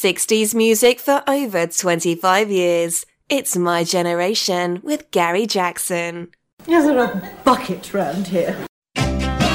60s music for over 25 years. It's My Generation with Gary Jackson. Is there a bucket round here?